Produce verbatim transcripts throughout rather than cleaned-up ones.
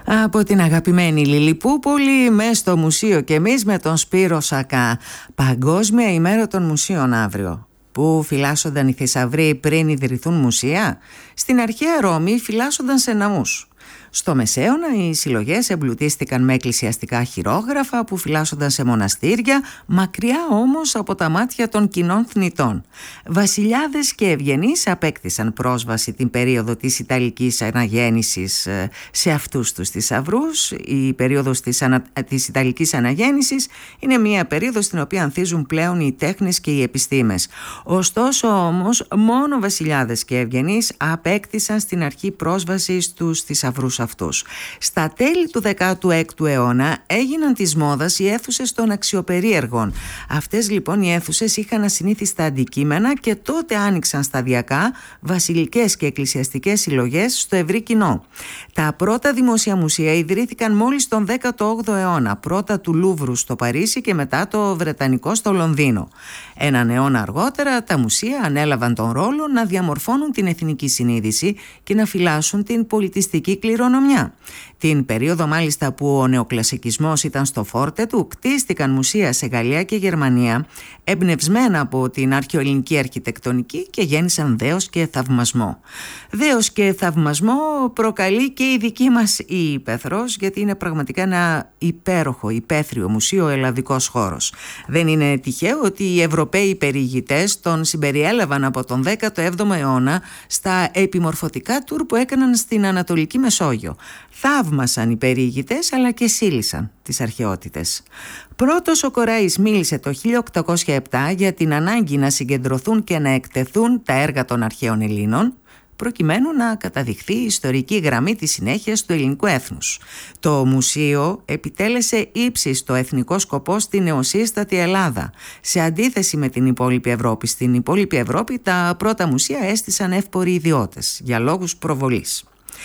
Από την αγαπημένη Λιλιπούπολη, μες στο μουσείο και εμείς με τον Σπύρο Σακά. Παγκόσμια ημέρα των μουσείων αύριο. Πού φυλάσσονταν οι θησαυροί πριν ιδρυθούν μουσεία? Στην αρχαία Ρώμη φυλάσσονταν σε ναούς. Στο Μεσαίωνα οι συλλογές εμπλουτίστηκαν με εκκλησιαστικά χειρόγραφα που φυλάσσονταν σε μοναστήρια, μακριά όμως από τα μάτια των κοινών θνητών. Βασιλιάδες και ευγενείς απέκτησαν πρόσβαση την περίοδο της Ιταλικής Αναγέννησης σε αυτούς τους θησαυρούς. Η περίοδος της, ανα... της Ιταλικής Αναγέννησης είναι μια περίοδος στην οποία ανθίζουν πλέον οι τέχνες και οι επιστήμες. Ωστόσο όμως μόνο βασιλιάδες και ευγενείς απέκτησαν στην αρχή πρόσβαση στους θησαυρούς αυτούς. Στα τέλη του δέκατου έκτου αιώνα έγιναν της μόδας οι αίθουσες των αξιοπερίεργων. Αυτές λοιπόν οι αίθουσες είχαν ασυνήθιστα αντικείμενα και τότε άνοιξαν σταδιακά βασιλικές και εκκλησιαστικές συλλογές στο ευρύ κοινό. Τα πρώτα δημόσια μουσεία ιδρύθηκαν μόλις τον δέκατο όγδοο αιώνα, πρώτα του Λούβρου στο Παρίσι και μετά το Βρετανικό στο Λονδίνο. Έναν αιώνα αργότερα τα μουσεία ανέλαβαν τον ρόλο να διαμορφώνουν την εθνική συνείδηση και να φυλάσσουν την πολιτιστική κληρονομιά. Την περίοδο μάλιστα που ο νεοκλασικισμός ήταν στο φόρτε του, κτίστηκαν μουσεία σε Γαλλία και Γερμανία, εμπνευσμένα από την αρχαιοελληνική αρχιτεκτονική και γέννησαν δέος και θαυμασμό. Δέος και θαυμασμό προκαλεί και η δική μας η Ήπεθρος, γιατί είναι πραγματικά ένα υπέροχο, υπαίθριο μουσείο, ελλαδικός χώρος. Δεν είναι τυχαίο ότι οι Ευρωπαίοι περιηγητές τον συμπεριέλαβαν από τον δέκατο έβδομο αιώνα στα επιμορφωτικά τουρ που έκαναν στην Ανατολική Μεσόγειο. Θαύμασαν οι περιηγητές αλλά και σύλλησαν τις αρχαιότητες. Πρώτος ο Κοραής μίλησε το χίλια οκτακόσια επτά για την ανάγκη να συγκεντρωθούν και να εκτεθούν τα έργα των αρχαίων Ελλήνων, προκειμένου να καταδειχθεί η ιστορική γραμμή της συνέχειας του ελληνικού έθνους. Το μουσείο επιτέλεσε ύψιστο εθνικό σκοπό στη νεοσύστατη Ελλάδα. Σε αντίθεση με την υπόλοιπη Ευρώπη, στην υπόλοιπη Ευρώπη τα πρώτα μουσεία έστησαν εύποροι ιδιώτες για λόγους προβολής.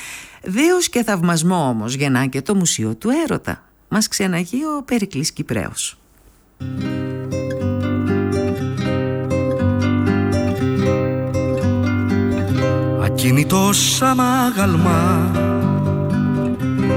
Δέος και θαυμασμό όμως γεννά και το Μουσείο του Έρωτα. Μας ξεναγεί ο Περικλής Κυπραίος. Ακίνητος αμάγαλμα